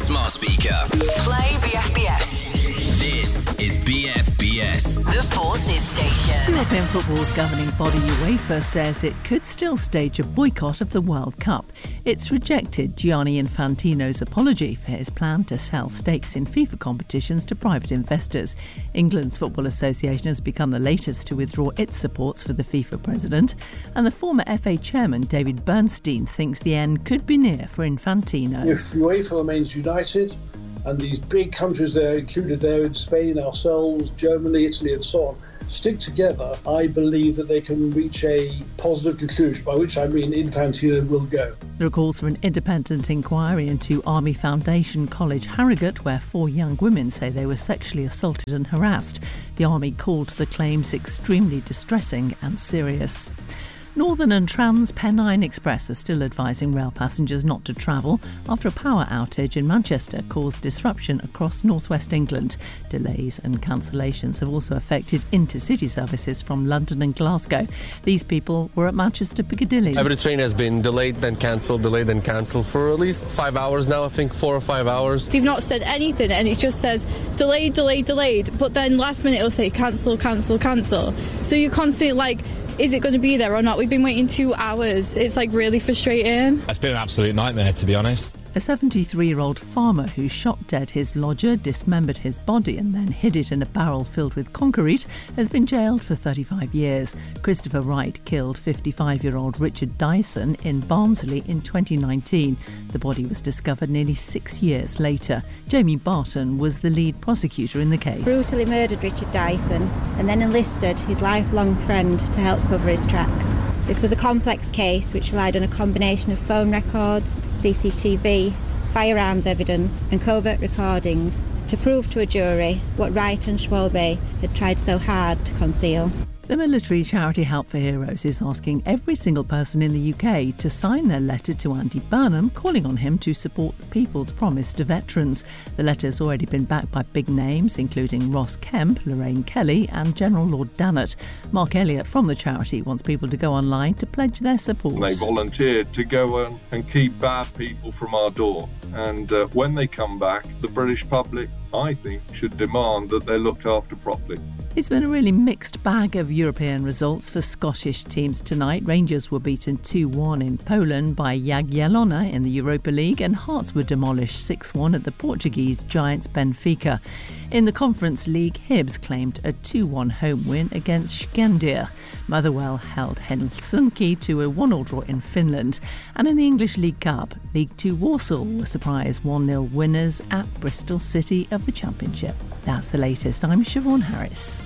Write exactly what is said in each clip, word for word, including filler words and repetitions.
smart speaker. Play B F B S. This is B F B S. The Forces Station. European football's governing body UEFA says it could still stage a boycott of the World Cup. It's rejected Gianni Infantino's apology for his plan to sell stakes in FIFA competitions to private investors. England's Football Association has become the latest to withdraw its supports for the FIFA president, and the former F A chairman David Bernstein thinks the end could be near for Infantino. If UEFA remains united, and these big countries there included there in Spain, ourselves, Germany, Italy and so on, stick together, I believe that they can reach a positive conclusion, by which I mean Infantino will go. There are calls for an independent inquiry into Army Foundation College Harrogate, where four young women say they were sexually assaulted and harassed. The Army called the claims extremely distressing and serious. Northern and Trans Pennine Express are still advising rail passengers not to travel after a power outage in Manchester caused disruption across northwest England. Delays and cancellations have also affected intercity services from London and Glasgow. These people were at Manchester Piccadilly. Every train has been delayed, then cancelled, delayed, then cancelled for at least five hours now, I think, four or five hours. They've not said anything, and it just says delayed, delayed, delayed, but then last minute it'll say cancel, cancel, cancel. So you're constantly like, is it going to be there or not? We've been waiting two hours. It's like really frustrating. It's been an absolute nightmare, to be honest. A seventy-three-year-old farmer who shot dead his lodger, dismembered his body and then hid it in a barrel filled with concrete has been jailed for thirty-five years. Christopher Wright killed fifty-five-year-old Richard Dyson in Barnsley in twenty nineteen. The body was discovered nearly six years later. Jamie Barton was the lead prosecutor in the case. Brutally murdered Richard Dyson and then enlisted his lifelong friend to help cover his tracks. This was a complex case which relied on a combination of phone records, C C T V, firearms evidence and covert recordings to prove to a jury what Wright and Schwalbe had tried so hard to conceal. The military charity Help for Heroes is asking every single person in the U K to sign their letter to Andy Burnham, calling on him to support the People's Promise to veterans. The letter's already been backed by big names, including Ross Kemp, Lorraine Kelly and General Lord Dannatt. Mark Elliott from the charity wants people to go online to pledge their support. They volunteered to go and, and keep bad people from our door. And uh, when they come back, the British public, I think, should demand that they're looked after properly. It's been a really mixed bag of European results for Scottish teams tonight. Rangers were beaten two one in Poland by Jagiellona in the Europa League, and Hearts were demolished six one at the Portuguese giants Benfica. In the Conference League, Hibs claimed a two one home win against Skandia. Motherwell held Helsinki to a one all draw in Finland. And in the English League Cup, League Two Walsall were surprise one nil winners at Bristol City of the Championship. That's the latest. I'm Siobhan Harris.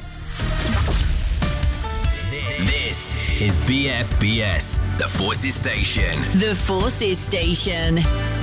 This is B F B S, the Forces Station. The Forces Station.